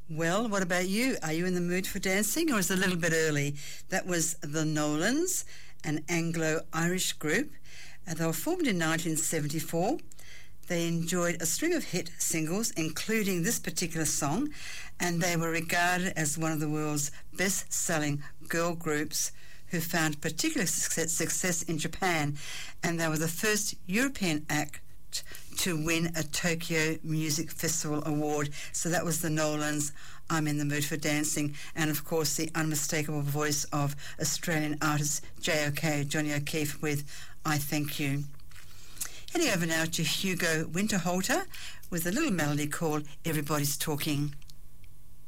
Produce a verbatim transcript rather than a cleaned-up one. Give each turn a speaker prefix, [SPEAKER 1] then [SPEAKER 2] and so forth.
[SPEAKER 1] Well, what about you? Are you in the mood for dancing, or is it a little bit early? That was the Nolans, an Anglo-Irish group. And they were formed in nineteen seventy-four. They enjoyed a string of hit singles, including this particular song, and they were regarded as one of the world's best-selling girl groups who found particular success, success in Japan, and they were the first European act to win a Tokyo Music Festival award. So that was the Nolans, I'm in the Mood for Dancing, and of course the unmistakable voice of Australian artist J O K, Johnny O'Keefe, with I Thank You. Heading over now to Hugo Winterhalter with a little melody called Everybody's Talking.